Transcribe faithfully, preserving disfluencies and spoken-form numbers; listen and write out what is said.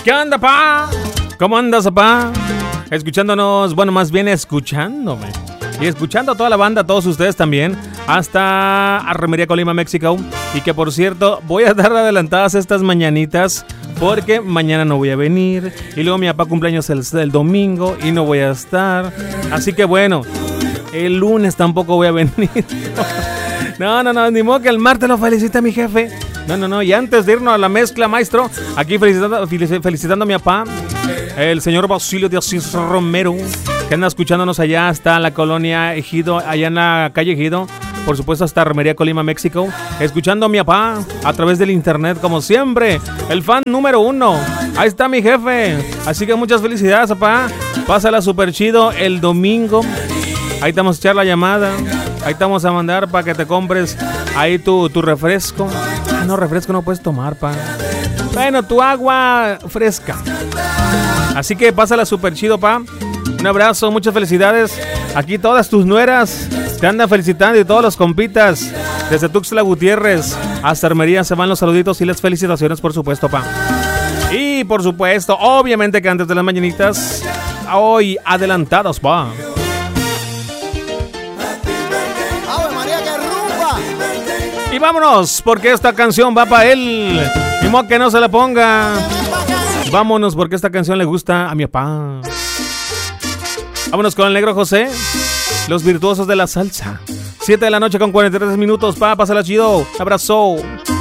¿Qué onda, pa? ¿Cómo andas, pa? Escuchándonos, bueno, más bien escuchándome. Y escuchando a toda la banda, a todos ustedes también, hasta Armería Colima, México. Y que por cierto, voy a dar adelantadas estas mañanitas porque mañana no voy a venir. Y luego mi papá cumpleaños el, el domingo y no voy a estar. Así que bueno, el lunes tampoco voy a venir. No, no, no, ni modo que el martes lo felicite a mi jefe. No, no, no, y antes de irnos a la mezcla, maestro, aquí felicitando, felicitando a mi papá, el señor Basilio de Asís Romero, que anda escuchándonos allá hasta la colonia Ejido, allá en la calle Ejido, por supuesto hasta Armería Colima, México, escuchando a mi papá a través del internet, como siempre, el fan número uno. Ahí está mi jefe, así que muchas felicidades, papá. Pásala súper chido el domingo. Ahí te vamos a echar la llamada. Ahí te vamos a mandar para que te compres ahí tu, tu refresco. Ah, no, refresco no puedes tomar, pa. Bueno, tu agua fresca. Así que pásala súper chido, pa. Un abrazo, muchas felicidades. Aquí todas tus nueras te andan felicitando y todos los compitas. Desde Tuxtla Gutiérrez hasta Armería se van los saluditos y las felicitaciones, por supuesto, pa. Y por supuesto, obviamente que antes de las mañanitas, hoy adelantados, pa. Y vámonos, porque esta canción va para él. Ni modo que no se la ponga. Vámonos, porque esta canción le gusta a mi papá. Vámonos con el Negro José, los virtuosos de la salsa. siete de la noche con cuarenta y tres minutos, pa, pásala chido. Abrazo.